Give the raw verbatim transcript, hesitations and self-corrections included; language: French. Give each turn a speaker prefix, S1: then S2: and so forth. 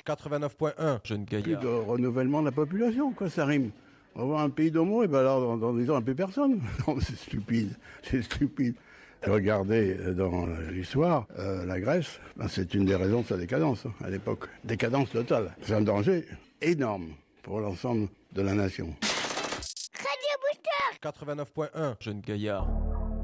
S1: quatre-vingt-neuf point un,
S2: Jeune
S3: Plus
S2: gaillard.
S3: de renouvellement de la population, quoi, ça rime. On va voir un pays d'homo, et ben alors, dans, dans dix ans, un peu personne. Non, c'est stupide, c'est stupide. Regardez dans l'histoire, euh, la Grèce, ben, c'est une des raisons de sa décadence, hein, à l'époque. Décadence totale. C'est un danger énorme pour l'ensemble de la nation.
S1: quatre-vingt-neuf point un,
S2: Jeune gaillard.